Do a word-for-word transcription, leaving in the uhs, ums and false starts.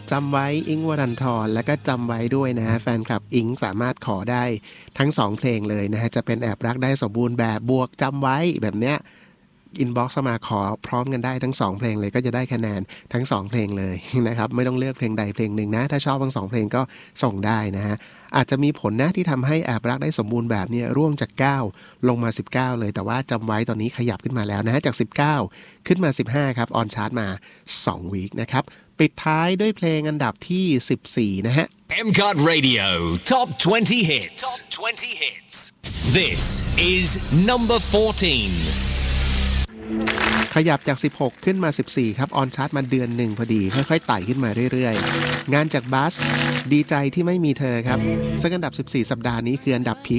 จำไว้อิงค์วรันธรและก็จำไว้ด้วยนะฮะแฟนคลับอิงค์สามารถขอได้ทั้งสองเพลงเลยนะฮะจะเป็นแอบรักได้สมบูรณ์แบบบวกจำไว้แบบเนี้ยอินบ็อกซ์มาขอพร้อมกันได้ทั้งสองเพลงเลยก็จะได้คะแนนทั้งสองเพลงเลยนะครับไม่ต้องเลือกเพลงใดเพลงหนึ่งนะถ้าชอบทั้งสองเพลงก็ส่งได้นะฮะอาจจะมีผลนะที่ทำให้แอบรักได้สมบูรณ์แบบเนี่ยร่วงจากเก้าลงมาสิบเก้าเลยแต่ว่าจำไว้ตอนนี้ขยับขึ้นมาแล้วนะฮะจากสิบเก้าขึ้นมาสิบห้าครับออนชาร์ตมาสองวีคนะครับปิดท้ายด้วยเพลงอันดับที่สิบสี่นะฮะเอ็ม ซี โอ ที Radio Top twenty Hits Top twenty Hits This is number fourteen ขยับจากสิบหกขึ้นมาสิบสี่ครับออนชาร์ตมาเดือนหนึ่งพอดีค่อยๆไต่ขึ้นมาเรื่อยๆงานจากบัสดีใจที่ไม่มีเธอครับซึ่งอันดับสิบสี่สัปดาห์นี้คืออันดับพี